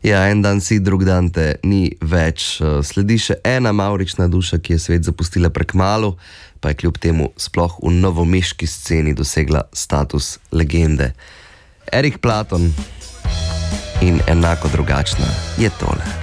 Ja, en dan si, drug dan te ni več. Sledi še ena mavrična duša, ki je svet zapustila prekmalu, pa je kljub temu sploh v novomeški sceni dosegla status legende. Erik Platon in enako drugačna je tole.